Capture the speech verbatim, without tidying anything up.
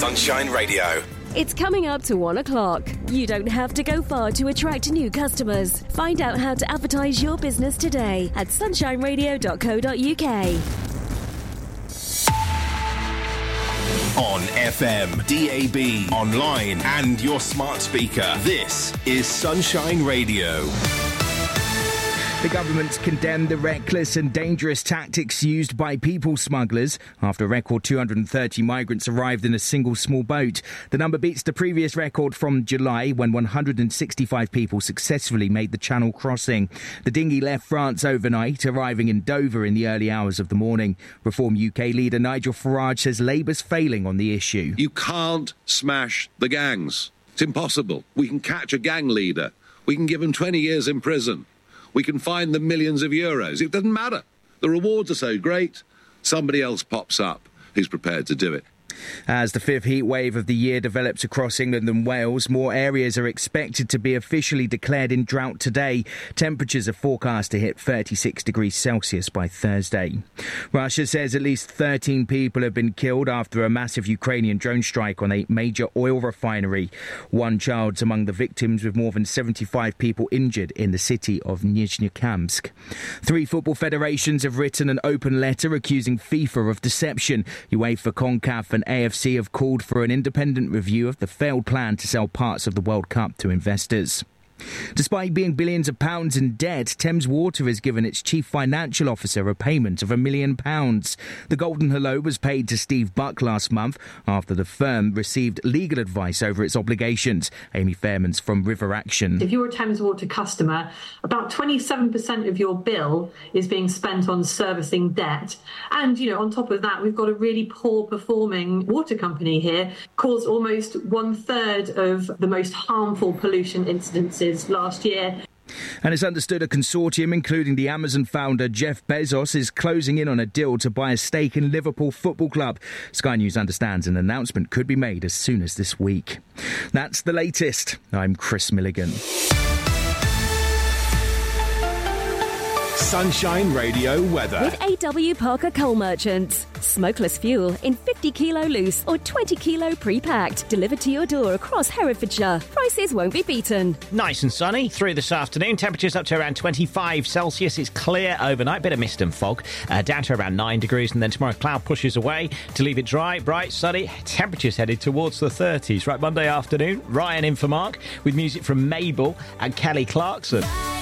Sunshine Radio. It's coming up to one o'clock. You don't have to go far to attract new customers. Find out how to advertise your business today at sunshine radio dot co dot uk. On F M, D A B, online and your smart speaker. This is Sunshine Radio. The government's condemned the reckless and dangerous tactics used by people smugglers after a record two hundred thirty migrants arrived in a single small boat. The number beats the previous record from July, when one hundred sixty-five people successfully made the Channel crossing. The dinghy left France overnight, arriving in Dover in the early hours of the morning. Reform U K leader Nigel Farage says Labour's failing on the issue. You can't smash the gangs. It's impossible. We can catch a gang leader. We can give them twenty years in prison. We can find them millions of euros. It doesn't matter. The rewards are so great, somebody else pops up who's prepared to do it. As the fifth heat wave of the year develops across England and Wales, more areas are expected to be officially declared in drought today. Temperatures are forecast to hit thirty-six degrees Celsius by Thursday. Russia says at least thirteen people have been killed after a massive Ukrainian drone strike on a major oil refinery. One child's among the victims, with more than seventy-five people injured in the city of Nizhnekamsk. Three football federations have written an open letter accusing FIFA of deception. UEFA, CONCACAF and A F C have called for an independent review of the failed plan to sell parts of the World Cup to investors. Despite being billions of pounds in debt, Thames Water has given its chief financial officer a payment of a million pounds. The golden hello was paid to Steve Buck last month after the firm received legal advice over its obligations. Amy Fairman's from River Action. If you're a Thames Water customer, about twenty-seven percent of your bill is being spent on servicing debt. And, you know, on top of that, we've got a really poor performing water company here, caused almost one third of the most harmful pollution incidences last year. And it's understood a consortium, including the Amazon founder Jeff Bezos, is closing in on a deal to buy a stake in Liverpool Football Club. Sky News understands an announcement could be made as soon as this week. That's the latest. I'm Chris Milligan. Sunshine Radio weather. With A W Parker Coal Merchants. Smokeless fuel in fifty kilo loose or twenty kilo pre-packed. Delivered to your door across Herefordshire. Prices won't be beaten. Nice and sunny through this afternoon. Temperatures up to around twenty-five Celsius. It's clear overnight. Bit of mist and fog. Uh, down to around nine degrees. And then tomorrow cloud pushes away to leave it dry, bright, sunny. Temperatures headed towards the thirties. Right, Monday afternoon. Ryan in for Mark with music from Mabel and Kelly Clarkson.